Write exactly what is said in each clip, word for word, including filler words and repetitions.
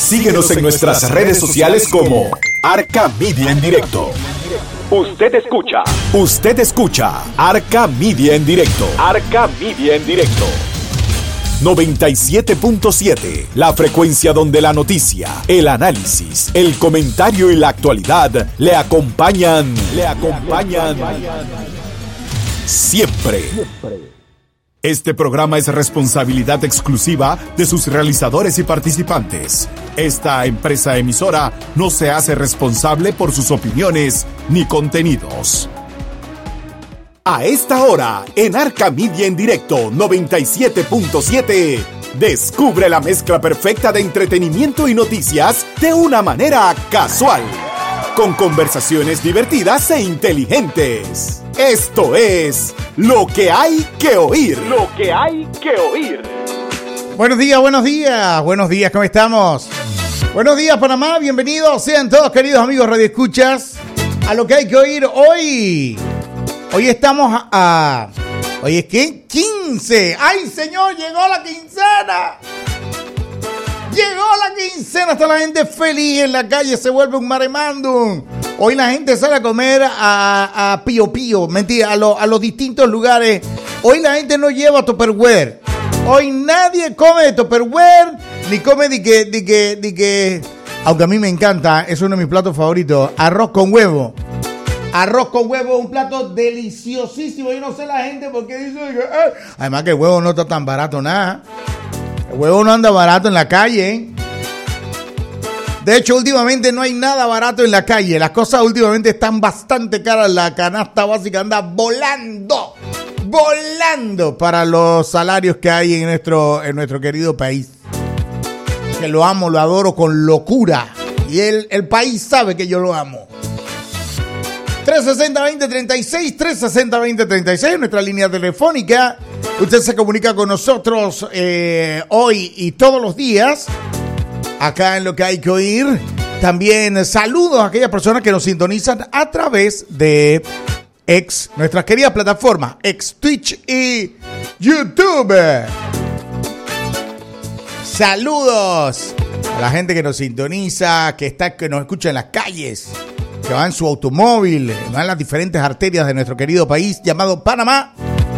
Síguenos en nuestras redes sociales como Arca Media en Directo. Usted escucha. Usted escucha Arca Media en Directo. Arca Media en Directo. noventa y siete punto siete, la frecuencia donde la noticia, el análisis, el comentario y la actualidad le acompañan, le acompañan siempre. Este programa es responsabilidad exclusiva de sus realizadores y participantes. Esta empresa emisora no se hace responsable por sus opiniones ni contenidos. A esta hora, en Arca Media en Directo noventa y siete punto siete, descubre la mezcla perfecta de entretenimiento y noticias de una manera casual, con conversaciones divertidas e inteligentes. Esto es Lo que hay que oír. Lo que hay que oír. Buenos días, buenos días, buenos días, ¿cómo estamos? Buenos días, Panamá, bienvenidos sean todos, queridos amigos radioescuchas, a Lo que hay que oír hoy. Hoy estamos a... a hoy es que quince. ¡Ay, señor! ¡Llegó la quincena! ¡Llegó la quincena! Está la gente feliz en la calle, se vuelve un maremándum. Hoy la gente sale a comer a, a Pío Pío, mentira, a, lo, a los distintos lugares. Hoy la gente no lleva Tupperware. Hoy nadie come Tupperware, ni come de que, de que, de que... Aunque a mí me encanta, es uno de mis platos favoritos, arroz con huevo. Arroz con huevo, un plato deliciosísimo. Yo no sé la gente por qué dice que... Eh. Además que el huevo no está tan barato nada. El huevo no anda barato en la calle, ¿eh? De hecho, últimamente no hay nada barato en la calle. Las cosas últimamente están bastante caras. La canasta básica anda volando. Volando para los salarios que hay en nuestro, en nuestro querido país. Que lo amo, lo adoro con locura. Y el, el país sabe que yo lo amo. tres sesenta, veinte treinta y seis, tres sesenta, veinte treinta y seis, nuestra línea telefónica. Usted se comunica con nosotros eh, hoy y todos los días, acá en Lo que hay que oír. También saludos a aquellas personas que nos sintonizan a través de ex, nuestras queridas plataformas, ex Twitch y YouTube. Saludos a la gente que nos sintoniza, que está, que nos escucha en las calles, que va en su automóvil, va en las diferentes arterias de nuestro querido país llamado Panamá.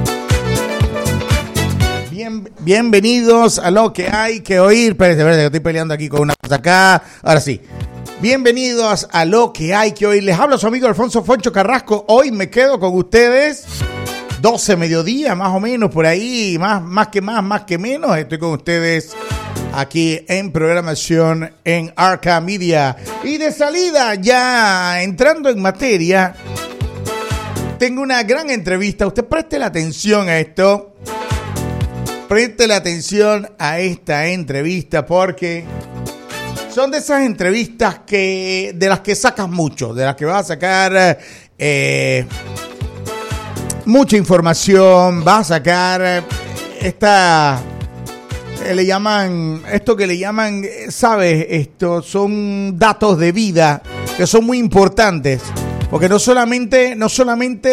Bien, bienvenidos a Lo que hay que oír. Espérense, espérense, que estoy peleando aquí con una cosa acá. Ahora sí. Bienvenidos a Lo que hay que oír. Les habla su amigo Alfonso Foncho Carrasco. Hoy me quedo con ustedes. doce mediodía, más o menos, por ahí. Más, más que más, más que menos. Estoy con ustedes aquí en programación en Arca Media. Y de salida, ya entrando en materia, tengo una gran entrevista. Usted preste la atención a esto. Preste la atención a esta entrevista porque son de esas entrevistas que de las que sacas mucho, de las que vas a sacar eh, mucha información, vas a sacar esta... le llaman, esto que le llaman, ¿sabes? Esto son datos de vida que son muy importantes, porque no solamente, no solamente